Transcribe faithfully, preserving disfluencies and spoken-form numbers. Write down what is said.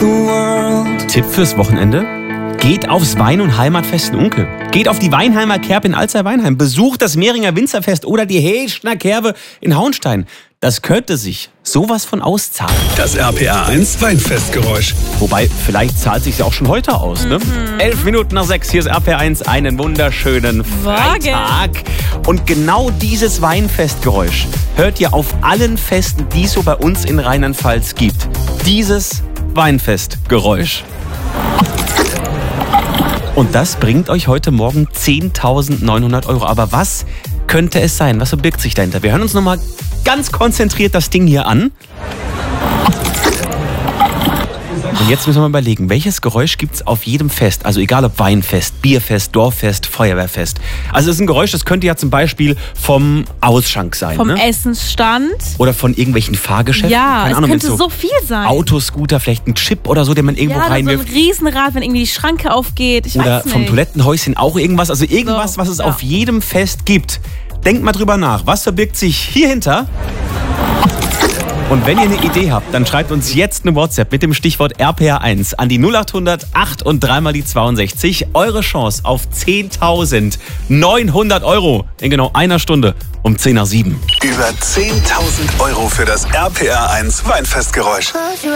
Tipp fürs Wochenende? Geht aufs Wein- und Heimatfest in Unkel. Geht auf die Weinheimer Kerb in Alzey-Weinheim. Besucht das Mehringer Winzerfest oder die Heschner Kerbe in Hauenstein. Das könnte sich sowas von auszahlen. Das R P R eins Weinfestgeräusch. Wobei, vielleicht zahlt sich ja auch schon heute aus, ne? Mhm. Elf Minuten nach sechs, hier ist R P R eins. Einen wunderschönen Freitag. Und genau dieses Weinfestgeräusch hört ihr auf allen Festen, die es so bei uns in Rheinland-Pfalz gibt. Dieses Weinfestgeräusch. Und das bringt euch heute Morgen zehntausendneunhundert Euro. Aber was könnte es sein? Was verbirgt sich dahinter? Wir hören uns nochmal ganz konzentriert das Ding hier an. Und jetzt müssen wir mal überlegen, welches Geräusch gibt es auf jedem Fest? Also egal ob Weinfest, Bierfest, Dorffest, Feuerwehrfest. Also das ist ein Geräusch, das könnte ja zum Beispiel vom Ausschank sein. Vom ne? Essensstand. Oder von irgendwelchen Fahrgeschäften. Ja, Keine es Ahnung, könnte so so viel sein. Autoscooter, vielleicht ein Chip oder so, den man irgendwo ja, reinwirft. Ja, so ein Riesenrad, wenn irgendwie die Schranke aufgeht. Ich Oder weiß nicht. vom Toilettenhäuschen auch irgendwas. Also irgendwas, so, was es ja. auf jedem Fest gibt. Denkt mal drüber nach. Was verbirgt sich hier hinter? Und wenn ihr eine Idee habt, dann schreibt uns jetzt eine WhatsApp mit dem Stichwort R P R eins an die null acht hundert acht und dreimal die zweiundsechzig. Eure Chance auf zehntausendneunhundert Euro in genau einer Stunde um zehn nach sieben. Über zehntausend Euro für das R P R eins Weinfestgeräusch.